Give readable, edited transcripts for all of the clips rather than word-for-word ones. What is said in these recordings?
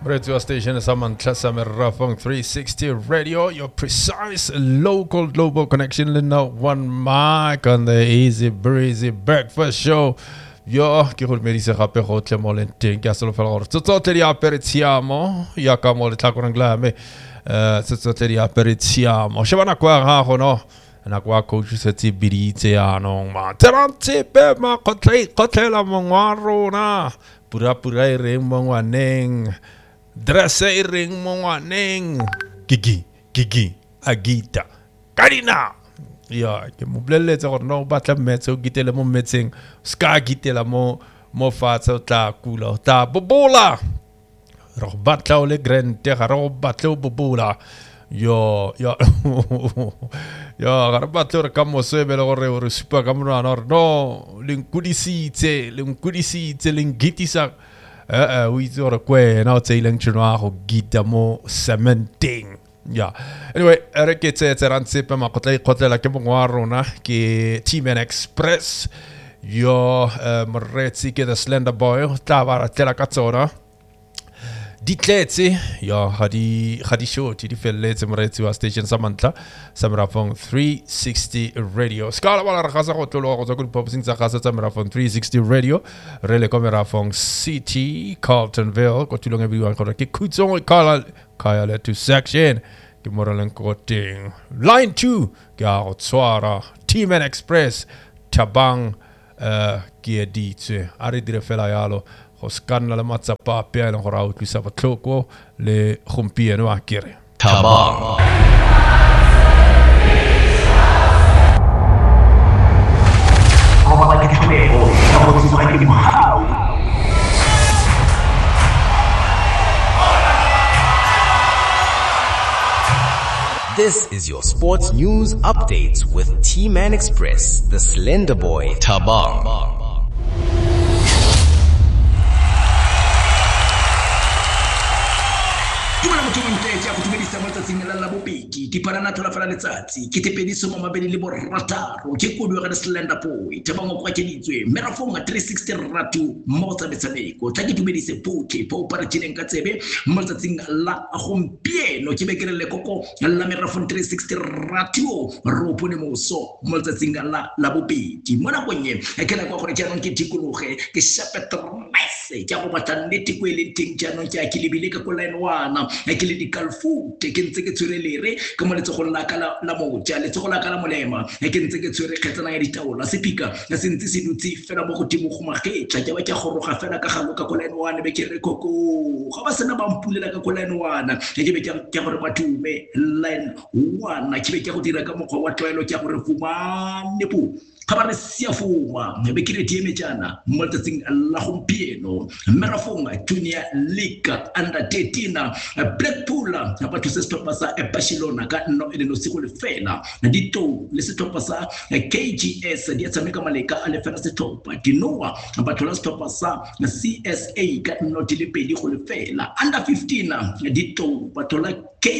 Radio station is Samantha Samirafong 360 Radio, your precise local global connection. Lina one mic on the easy breezy breakfast show. Yo, che col mi dice che hotel molentin, che solo fa loro. Tutto aperitiamo, ya camo le tacco glame. Tutto aperitiamo. Shavana qua ha no. Na qua coach se ti birite ano ma. Terante pe ma hotel mo ngaro na. Pura ring mo waneng. Dressa ring mo waneng. Gigi agita. Karina. Ja, ke mo blelle tsa gore no batla metso gitele mo metseng ska gitela mo fatsa tla kula ta bobola ro batla o le grande ga ro batla o bobola yo ga batla re ka mo sebe le gore re supa ka mona no linkudisitse lingitisa o itse gore kwe na o tseileng tshino go gita mo cementing. Yeah. Anyway, ke tserantse pe makotla ke mongwarona ke T-Man Express yo mretsi ke the Slender Boy tla tela ka tsona ditletse yo hadi show ti di felletse mretsi wa station Samantha Samirafong 360 Radio skala bala re gasa go tlolo go tsa go popsing tsa gasa Samirafong 360 Radio re le Samirafong City Carltonville go tulong everyone go ke kutsong kaya le to section ke moralen koting line 2 ke a go tswara T-Man Express Tabang ke ditse a re dire fela yalo go scanna le matsapa pe le go ra utlwisa botlhoko le gompieno a kere Tabang. This is your sports news updates with T-Man Express, the Slender Boy, Tabang. Ti parana tola fala letsatsi ke tepediso mo mabedi le borataro ke kodwa ga Slender Boy Tabang kwa ke ditswe Merafong 360 ratu mo tsa metshameko tla ke tumedise poke po para tshileng ka tsebe mo tsatsing la gompieno ke bekere le koko la Merafong 360 ratu ro pone moso mo tsatsing la bobedi mona konye ke la kwa gore jaanong ke tikologe ke shapetrese ke go batla nnete ko le ting jaanong ke a kilibile ka ko line 1 ke le dikalfu ke ntse ke tshurelere ke mo letsogo la ka la moja letsogo la ka la molema ke ntse ke tshwere kgetsana ya ditaola sepika se ntse se dutse fela mo godimo go magetla ke ba ke goroga fela ka galo ka line 1 be ke re koko ga ba sena ba mpulela ka line 1 ke be ke gore bathume line 1 ke be ke go dira ka mokgwa wa tlwaelo ke gore fumane po Kabare siafuma bekire tieme jana multating la gompieno Merafong Junior League under 13 Blackpool batho se stoppa sa Barcelona ka no ele no siko le fela dito le stoppa sa KGS di tsameka maleka ale fela se stoppa dinoa batho la stoppa sa CSA ka no dilepedi go le fela under 15 dito batho la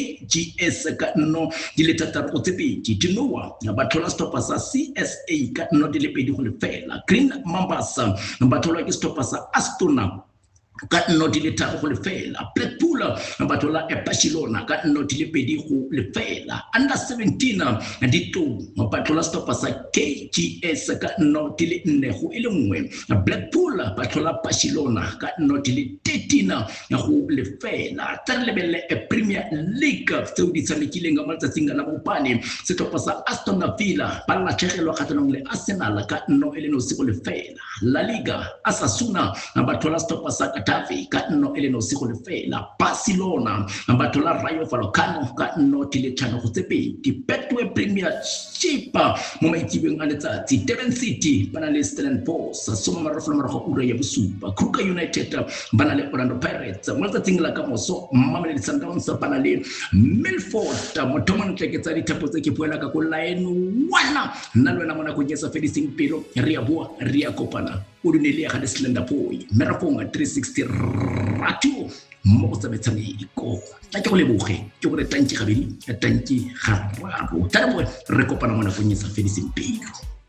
KGS ka no diletata go tsepedi dinoa batho la stoppa sa CSA ka no dilepedi go le fela Green Mambas batho la ke stoppa sa Astona ka no dileta go le fela Blackpool batho la Barcelona ka no dilepedi go le fela under 17 dito batho la stoppa sa KGS ka no dile nne go ile nngwe Blackpool batho la Barcelona ka no dile 13 go le fela tsa lebele Premier League tse di tshamekileng ga matsatsing la bopane se stoppa sa Aston Villa ba la tshegelo kgatlhanong le Arsenal ka no ele no siko le fela La Liga Osasuna batho la stoppa sa ka no ele no siko le fela Barcelona batho la Rayo Vallecano ka no diletano go tsepedi Betway Premiership mo maitsibeng a letsatsi Durban City bana le Stellenbosch soma marofo marago ura ya bosupa Kruger United bana le Orlando Pirates mo tsatsing la ka moso Mamelodi Sundowns bana le Milford mo thomong tseketsa dithapo tse ke puela ka go line 1 nna lwana mona go nyesa fedising pelo re a bua re a kopana o dinele ga Slender Boy Merafong 360 ratu mo tsa metshameko tla ke go leboge ke gore tantsi gabedi tantsi gararo tla mo re kopana mona go nyesa fedising pelo